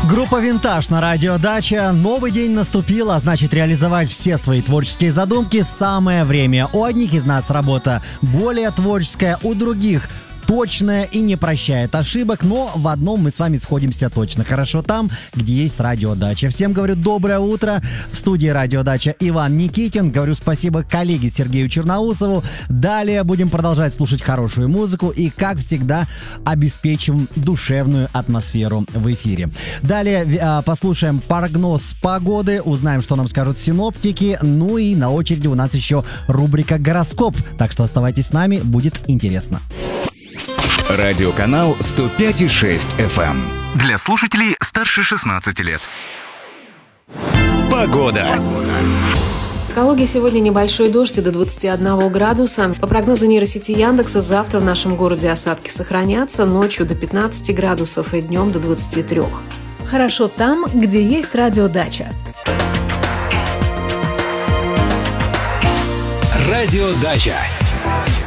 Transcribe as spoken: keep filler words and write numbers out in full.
Группа «Винтаж» на радио «Дача». Новый день наступил, а значит реализовать все свои творческие задумки самое время. У одних из нас работа более творческая, у других точная и не прощает ошибок, но в одном мы с вами сходимся точно. Хорошо там, где есть радио «Дача». Всем говорю доброе утро. В студии радио «Дача» Иван Никитин. Говорю спасибо коллеге Сергею Черноусову. Далее будем продолжать слушать хорошую музыку и, как всегда, обеспечим душевную атмосферу в эфире. Далее э, послушаем прогноз погоды, узнаем, что нам скажут синоптики. Ну и на очереди у нас еще рубрика «Гороскоп». Так что оставайтесь с нами, будет интересно. Радиоканал сто пять и шесть эф эм. Для слушателей старше шестнадцати лет. Погода. В Калуге сегодня небольшой дождь до двадцати одного градуса. По прогнозу нейросети Яндекса, завтра в нашем городе осадки сохранятся, ночью до пятнадцати градусов и днем до двадцати трёх. Хорошо там, где есть радио «Дача». Радио «Дача».